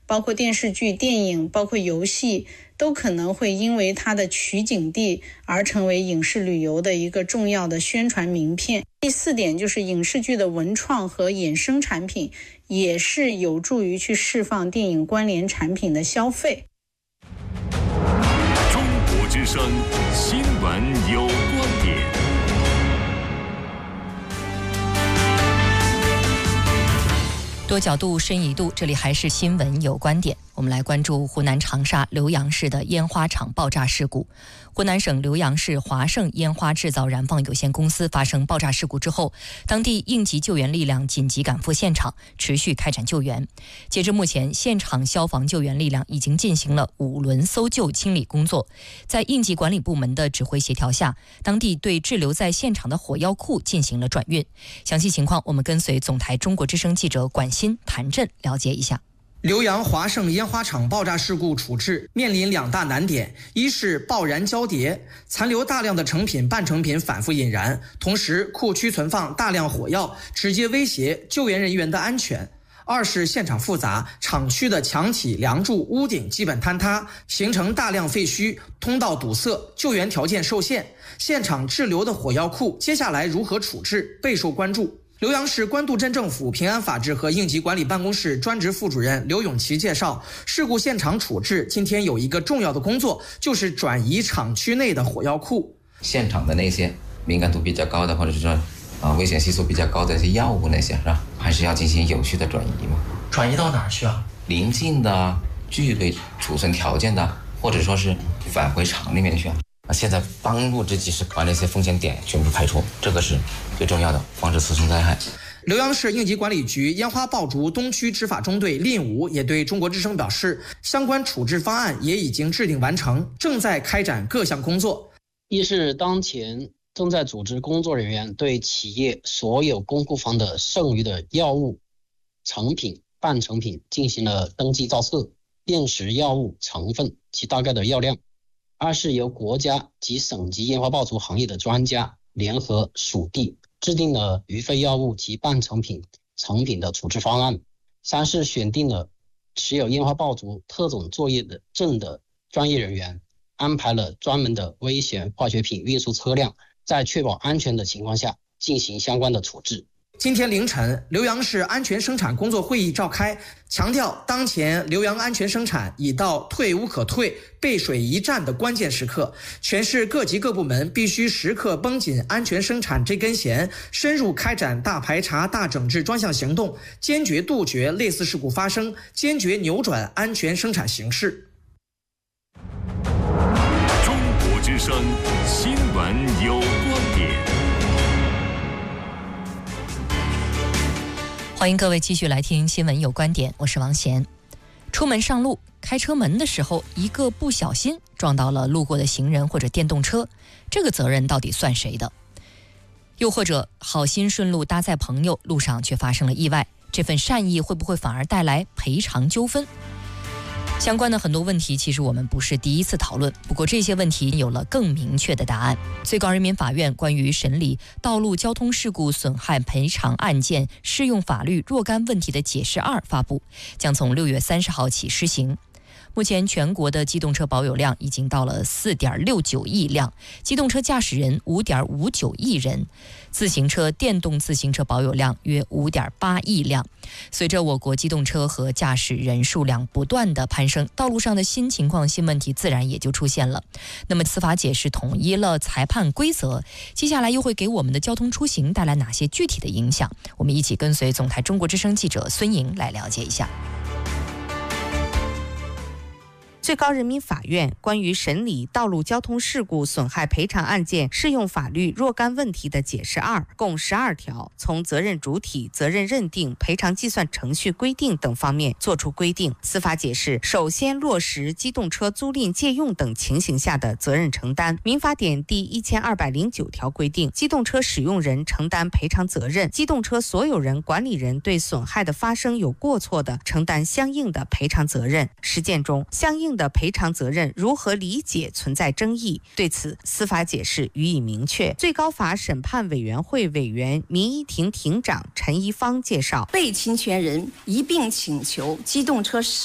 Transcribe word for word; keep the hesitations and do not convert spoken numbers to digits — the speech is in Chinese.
包括电视剧、电影，包括游戏，都可能会因为它的取景地而成为影视旅游的一个重要的宣传名片。第四点就是影视剧的文创和衍生产品也是有助于去释放电影关联产品的消费。 中国之声新闻有观点。 多角度深一度，这里还是新闻有观点。我们来关注湖南长沙浏阳市的烟花厂爆炸事故。湖南省浏阳市华盛烟花制造燃放有限公司发生爆炸事故之后，当地应急救援力量紧急赶赴现场，持续开展救援。截至目前，现场消防救援力量已经进行了五轮搜救清理工作。在应急管理部门的指挥协调下，当地对滞留在现场的火药库进行了转运。详细情况，我们跟随总台中国之声记者管欣、谭震了解一下。 浏阳华盛烟花厂爆炸事故处置面临两大难点，一是爆燃交叠，残留大量的成品半成品反复引燃，同时库区存放大量火药，直接威胁救援人员的安全；二是现场复杂，厂区的墙体、梁柱、屋顶基本坍塌，形成大量废墟，通道堵塞，救援条件受限。现场滞留的火药库接下来如何处置备受关注。浏阳市官渡镇政府平安法制和应急管理办公室专职副主任刘永奇介绍，事故现场处置今天有一个重要的工作，就是转移厂区内的火药库。 现场的那些敏感度比较高的，或者是说啊危险系数比较高的一些药物那些是吧，还是要进行有序的转移嘛。 转移到哪儿去啊？ 临近的具备储存条件的，或者说是返回厂里面去啊。现在当务之急是把那些风险点全部排除，这个是最重要的，防止次生灾害。 浏阳市应急管理局烟花爆竹东区执法中队令武也对中国之声表示，相关处置方案也已经制定完成，正在开展各项工作。 一是当前正在组织工作人员对企业所有公库房的剩余的药物、成品、半成品进行了登记造册，辨识药物成分及大概的药量。二是由国家及省级烟花爆竹行业的专家联合属地制定了余废药物及半成品、成品的处置方案。三是选定了持有烟花爆竹特种作业的证的专业人员，安排了专门的危险化学品运输车辆，在确保安全的情况下进行相关的处置。 今天凌晨，浏阳市安全生产工作会议召开，强调当前浏阳安全生产已到退无可退、背水一战的关键时刻，全市各级各部门必须时刻绷紧安全生产这根弦，深入开展大排查、大整治专项行动，坚决杜绝类似事故发生，坚决扭转安全生产形势。 中国之声新闻有观点。 欢迎各位继续来听新闻有观点，我是王贤。出门上路，开车门的时候，一个不小心撞到了路过的行人或者电动车，这个责任到底算谁的？又或者好心顺路搭载朋友，路上却发生了意外，这份善意会不会反而带来赔偿纠纷？相关的很多问题其实我们不是第一次讨论，不过这些问题有了更明确的答案。最高人民法院关于审理道路交通事故损害赔偿案件适用法律若干问题的解释二发布，将从六月三十号起施行。目前全国的机动车保有量已经到了 四点六九亿辆，机动车驾驶人 五点五九亿人，自行车、电动自行车保有量约 五点八亿辆。随着我国机动车和驾驶人数量不断的攀升，道路上的新情况、新问题自然也就出现了。那么司法解释统一了裁判规则，接下来又会给我们的交通出行带来哪些具体的影响？我们一起跟随总台中国之声记者孙莹来了解一下。 最高人民法院关于审理道路交通事故损害赔偿案件适用法律若干问题的解释二共十二条，从责任主体、责任认定、赔偿计算程序规定等方面作出规定。司法解释首先落实机动车租赁借用等情形下的责任承担。民法典第一千二百零九条规定，机动车使用人承担赔偿责任，机动车所有人、管理人对损害的发生有过错的，承担相应的赔偿责任。实践中，相应的赔偿责任如何理解存在争议，对此司法解释予以明确。最高法审判委员会委员、民一庭庭长陈一芳介绍， 被侵权人一并请求机动车使